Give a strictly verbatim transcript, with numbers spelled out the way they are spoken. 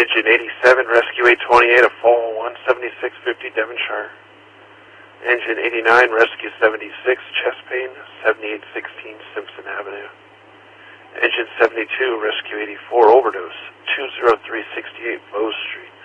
Engine eighty-seven, Rescue eight twenty-eight, a fall one seventy-six fifty Devonshire. Engine eighty-nine, Rescue seventy-six, chest pain, seventy-eight sixteen Simpson Avenue. Engine seventy-two, Rescue eighty-four, overdose, two oh three sixty-eight Bow Street.